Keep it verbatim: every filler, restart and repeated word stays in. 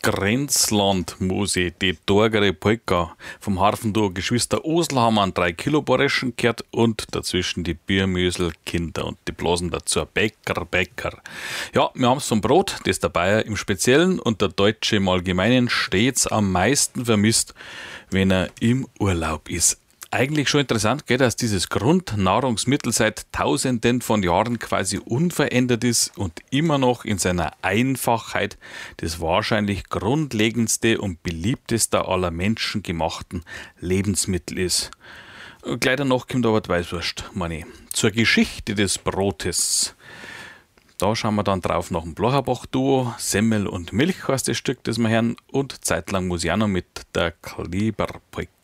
Grenzlandmusik, die Torgere Polka vom Harfenduo Geschwister Osl haben an drei Kilo Boreschen gehört und dazwischen die Biermüsel Kinder und die blasen dazu Bäcker, Bäcker. Ja, wir haben's vom Brot, das der Bayer im Speziellen und der Deutsche im Allgemeinen stets am meisten vermisst, wenn er im Urlaub ist. Eigentlich schon interessant, gell, dass dieses Grundnahrungsmittel seit Tausenden von Jahren quasi unverändert ist und immer noch in seiner Einfachheit das wahrscheinlich grundlegendste und beliebteste aller menschengemachten Lebensmittel ist. Gleich danach kommt aber die Weißwurst, meine ich. Zur Geschichte des Brotes. Da schauen wir dann drauf nach dem Blocherbach-Duo. Semmel und Milch heißt das Stück, das wir hören. Und zeitlang muss ich auch noch mit der Kleberpolka